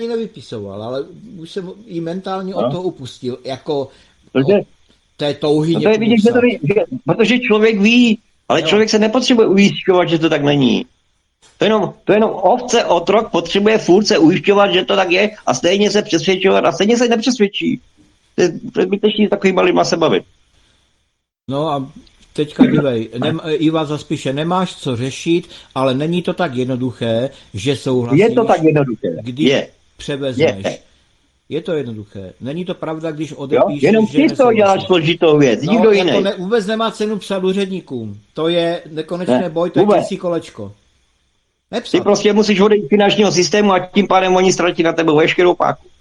nevypisoval, ale už jsem i mentálně od No. toho upustil, jako Protože, od té touhy no to je někomu vidět, že psat. protože člověk ví, ale Jo. člověk se nepotřebuje ujišťovat, že to tak není. To jenom ovce, otrok potřebuje furt se ujišťovat, že to tak je a stejně se přesvědčovat a stejně se nepřesvědčí. To je zbytečný takovýma lidma se bavit. No a teďka dívej, Iva Zaspíše, nemáš co řešit, ale není to tak jednoduché, že souhlasíš, Je to tak jednoduché. když převezmeš. Je. Je to jednoduché. Není to pravda, když Jo? odepíšeš, Jenom že ty z toho děláš nesouhlasíš. složitou věc, No, nikdo jako jiný. vůbec nemá cenu psát úředníkům. To je nekonečný Ne, boj, to je vůbec. tisí kolečko. Ty Nepsat. prostě musíš odejít z finančního systému a tím pádem oni ztratí na tebe veškerou páku.